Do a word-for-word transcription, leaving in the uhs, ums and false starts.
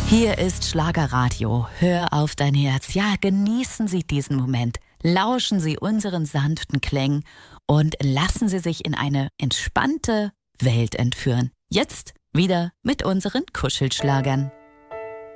Hier ist Schlagerradio. Hör auf dein Herz. Ja, genießen Sie diesen Moment. Lauschen Sie unseren sanften Klängen und lassen Sie sich in eine entspannte Welt entführen. Jetzt wieder mit unseren Kuschelschlagern.